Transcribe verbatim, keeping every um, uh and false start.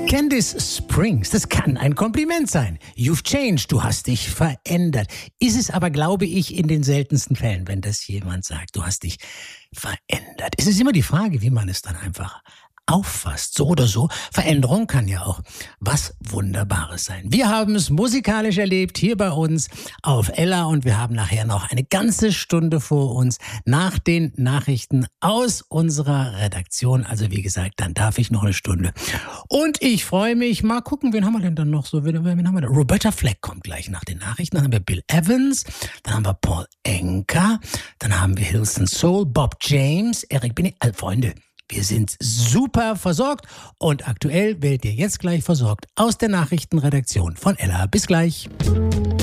Candice Springs, das kann ein Kompliment sein. You've changed, du hast dich verändert. Ist es aber, glaube ich, in den seltensten Fällen, wenn das jemand sagt, du hast dich verändert. Es ist immer die Frage, wie man es dann einfach auffasst. So oder so. Veränderung kann ja auch was Wunderbares sein. Wir haben es musikalisch erlebt hier bei uns auf Ella und wir haben nachher noch eine ganze Stunde vor uns nach den Nachrichten aus unserer Redaktion. Also wie gesagt, dann darf ich noch eine Stunde. Und ich freue mich. Mal gucken, wen haben wir denn dann noch so? Wen, wen haben wir da? Roberta Fleck kommt gleich nach den Nachrichten. Dann haben wir Bill Evans. Dann haben wir Paul Anka. Dann haben wir Hilson Soul, Bob James, Eric Benet. Also Freunde, wir sind super versorgt und aktuell werdet ihr jetzt gleich versorgt aus der Nachrichtenredaktion von Ella. Bis gleich.